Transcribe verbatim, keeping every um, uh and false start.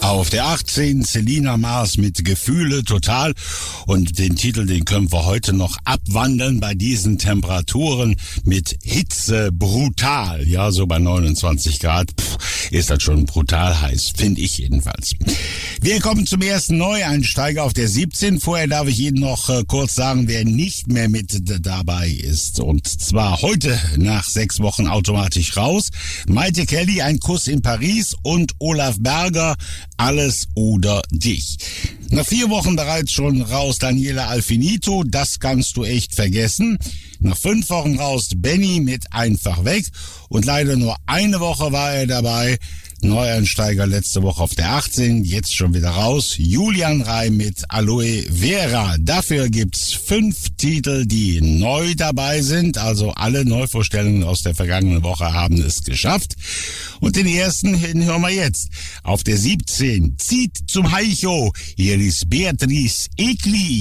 Auf der achtzehn Selina Maas mit Gefühle total, und den Titel, den können wir heute noch abwandeln bei diesen Temperaturen mit Hitze brutal. Ja, so bei neunundzwanzig Grad pff, ist das schon brutal heiß, finde ich jedenfalls. Wir kommen zum ersten Neueinsteiger auf der siebzehn. Vorher darf ich Ihnen noch äh, kurz sagen, wer nicht mehr mit dabei ist. Und zwar heute nach sechs Wochen automatisch raus. Maite Kelly, Ein Kuss in Paris, und Olaf Berger, Alles oder dich. Nach vier Wochen bereits schon raus Daniela Alfinito, Das kannst du echt vergessen. Nach fünf Wochen raus Benny mit Einfach weg. Und leider nur eine Woche war er dabei. Neueinsteiger letzte Woche auf der achtzehn, jetzt schon wieder raus. Julian Reim mit Aloe Vera. Dafür gibt's fünf Titel, die neu dabei sind. Also alle Neuvorstellungen aus der vergangenen Woche haben es geschafft. Und den ersten den hören wir jetzt. Auf der siebzehn, Zieht zum Heicho. Hier ist Beatrice Egli.